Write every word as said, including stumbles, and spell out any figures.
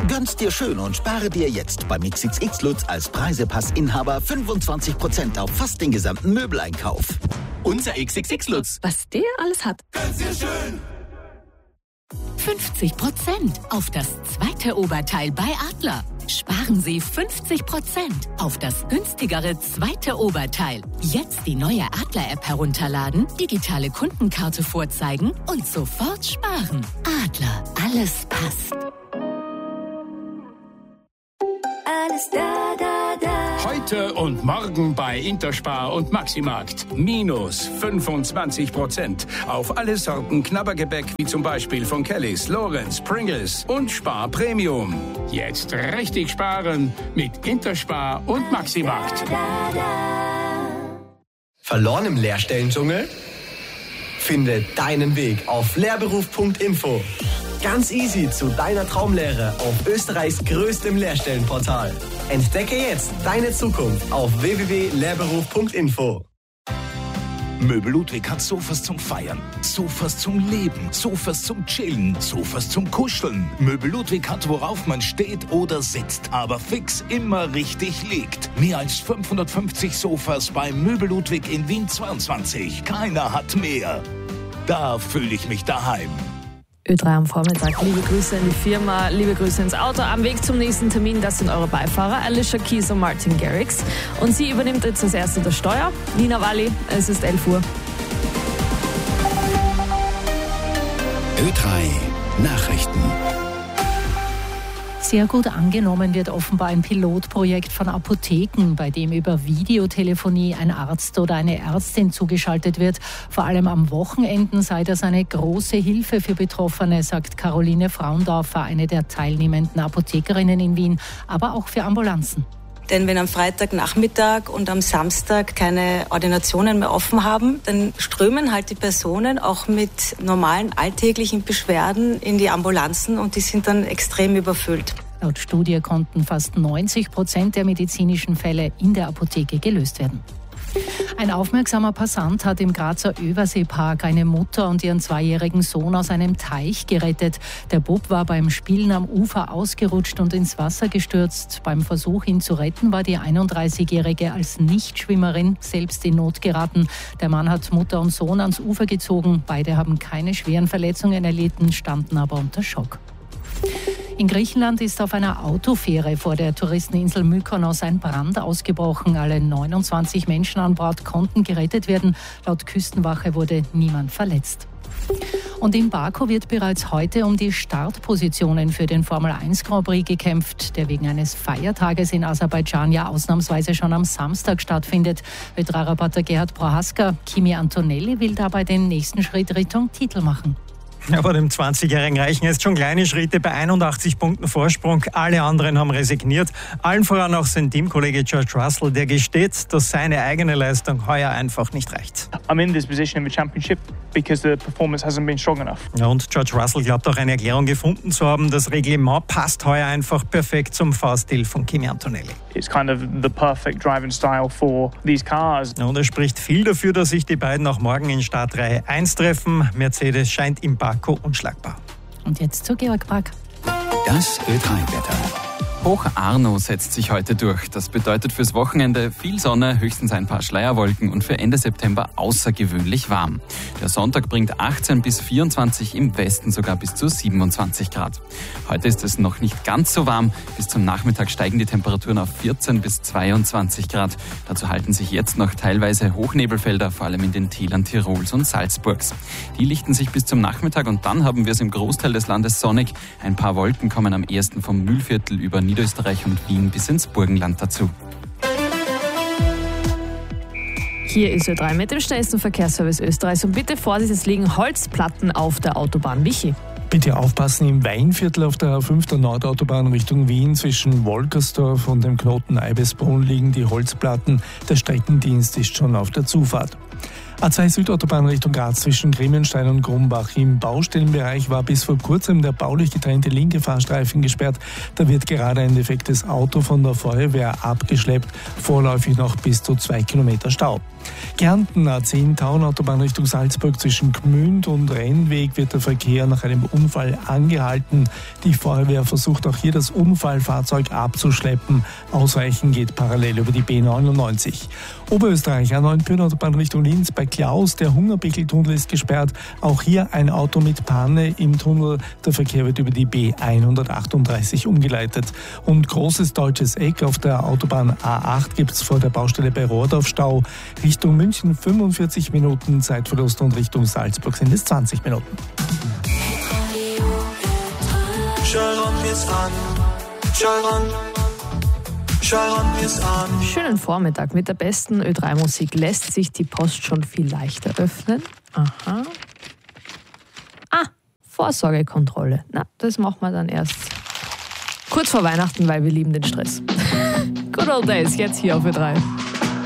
Gönn's dir schön und spare dir jetzt beim X X X Lutz als Preisepass-Inhaber fünfundzwanzig Prozent auf fast den gesamten Möbeleinkauf. Unser X X X Lutz. Was der alles hat. Gönn's dir schön. fünfzig Prozent auf das zweite Oberteil bei Adler. Sparen Sie fünfzig Prozent auf das günstigere zweite Oberteil. Jetzt die neue Adler-App herunterladen, digitale Kundenkarte vorzeigen und sofort sparen. Adler, alles passt. Alles da, da, da. Heute und morgen bei Interspar und Maximarkt. Minus fünfundzwanzig Prozent auf alle Sorten Knabbergebäck, wie zum Beispiel von Kellys, Lorenz, Pringles und Spar Premium. Jetzt richtig sparen mit Interspar und Maximarkt. Verloren im Lehrstellendschungel? Finde deinen Weg auf lehrberuf punkt info. Ganz easy zu deiner Traumlehre auf Österreichs größtem Lehrstellenportal. Entdecke jetzt deine Zukunft auf w w w punkt lehrberuf punkt info. Möbel Ludwig hat Sofas zum Feiern, Sofas zum Leben, Sofas zum Chillen, Sofas zum Kuscheln. Möbel Ludwig hat, worauf man steht oder sitzt, aber fix immer richtig liegt. Mehr als fünfhundertfünfzig Sofas bei Möbel Ludwig in Wien zweiundzwanzig. Keiner hat mehr. Da fühle ich mich daheim. Ö drei am Vormittag. Liebe Grüße in die Firma, liebe Grüße ins Auto. Am Weg zum nächsten Termin, das sind eure Beifahrer, Alicia Keys und Martin Garrix. Und sie übernimmt jetzt als erste das Steuer. Nina Walli, es ist elf Uhr. Ö drei Nachrichten. Sehr gut angenommen wird offenbar ein Pilotprojekt von Apotheken, bei dem über Videotelefonie ein Arzt oder eine Ärztin zugeschaltet wird. Vor allem am Wochenenden sei das eine große Hilfe für Betroffene, sagt Caroline Fraundorfer, eine der teilnehmenden Apothekerinnen in Wien, aber auch für Ambulanzen. Denn wenn am Freitagnachmittag und am Samstag keine Ordinationen mehr offen haben, dann strömen halt die Personen auch mit normalen alltäglichen Beschwerden in die Ambulanzen und die sind dann extrem überfüllt. Laut Studie konnten fast neunzig Prozent der medizinischen Fälle in der Apotheke gelöst werden. Ein aufmerksamer Passant hat im Grazer Överseepark eine Mutter und ihren zweijährigen Sohn aus einem Teich gerettet. Der Bub war beim Spielen am Ufer ausgerutscht und ins Wasser gestürzt. Beim Versuch, ihn zu retten, war die einunddreißigjährige als Nichtschwimmerin selbst in Not geraten. Der Mann hat Mutter und Sohn ans Ufer gezogen. Beide haben keine schweren Verletzungen erlitten, standen aber unter Schock. In Griechenland ist auf einer Autofähre vor der Touristeninsel Mykonos ein Brand ausgebrochen. Alle neunundzwanzig Menschen an Bord konnten gerettet werden. Laut Küstenwache wurde niemand verletzt. Und in Baku wird bereits heute um die Startpositionen für den Formel eins Grand Prix gekämpft, der wegen eines Feiertages in Aserbaidschan ja ausnahmsweise schon am Samstag stattfindet. Ö drei Reporter Gerhard Prohaska, Kimi Antonelli will dabei den nächsten Schritt Richtung Titel machen. Aber dem zwanzigjährigen reichen jetzt schon kleine Schritte bei einundachtzig Punkten Vorsprung. Alle anderen haben resigniert. Allen voran auch sein Teamkollege George Russell, der gesteht, dass seine eigene Leistung heuer einfach nicht reicht. I'm in this position in the championship because the performance hasn't been strong enough. Ja, und George Russell glaubt auch eine Erklärung gefunden zu haben. Das Reglement passt heuer einfach perfekt zum Fahrstil von Kimi Antonelli. It's kind of the perfect driving style for these cars. Ja, und es spricht viel dafür, dass sich die beiden auch morgen in Startreihe eins treffen. Mercedes scheint im Baku unschlagbar. Und jetzt zu Georg Brack. Das Ö drei Wetter. Hoch Arno setzt sich heute durch. Das bedeutet fürs Wochenende viel Sonne, höchstens ein paar Schleierwolken und für Ende September außergewöhnlich warm. Der Sonntag bringt achtzehn bis vierundzwanzig, im Westen sogar bis zu siebenundzwanzig Grad. Heute ist es noch nicht ganz so warm. Bis zum Nachmittag steigen die Temperaturen auf vierzehn bis zweiundzwanzig Grad. Dazu halten sich jetzt noch teilweise Hochnebelfelder, vor allem in den Tälern Tirols und Salzburgs. Die lichten sich bis zum Nachmittag und dann haben wir es im Großteil des Landes sonnig. Ein paar Wolken kommen am ehesten vom Mühlviertel über Niederösterreich und Wien bis ins Burgenland dazu. Hier ist Ö drei mit dem schnellsten Verkehrsservice Österreichs. Und bitte Vorsicht, es liegen Holzplatten auf der Autobahn. Michi. Bitte aufpassen, im Weinviertel auf der A fünf der Nordautobahn Richtung Wien zwischen Wolkersdorf und dem Knoten Eibesbrunn liegen die Holzplatten. Der Streckendienst ist schon auf der Zufahrt. A zwei Südautobahn Richtung Graz zwischen Grimmenstein und Grumbach. Im Baustellenbereich war bis vor kurzem der baulich getrennte linke Fahrstreifen gesperrt. Da wird gerade ein defektes Auto von der Feuerwehr abgeschleppt. Vorläufig noch bis zu zwei Kilometer Stau. Kärnten A zehn Tauernautobahn Richtung Salzburg zwischen Gmünd und Rennweg wird der Verkehr nach einem Unfall angehalten. Die Feuerwehr versucht auch hier das Unfallfahrzeug abzuschleppen. Ausweichen geht parallel über die B neunundneunzig. Oberösterreich A neun Pyrenautobahn Richtung Linz bei Klaus. Der Hungerpickel-Tunnel ist gesperrt. Auch hier ein Auto mit Panne im Tunnel. Der Verkehr wird über die B hundertachtunddreißig umgeleitet. Und großes deutsches Eck auf der Autobahn A acht gibt es vor der Baustelle bei Rohrdorf Stau. Richtung München fünfundvierzig Minuten Zeitverlust und Richtung Salzburg sind es zwanzig Minuten. Schönen Vormittag. Mit der besten Ö drei Musik lässt sich die Post schon viel leichter öffnen. Aha. Ah, Vorsorgekontrolle. Na, das machen wir dann erst kurz vor Weihnachten, weil wir lieben den Stress. Good old days, jetzt hier auf Ö drei.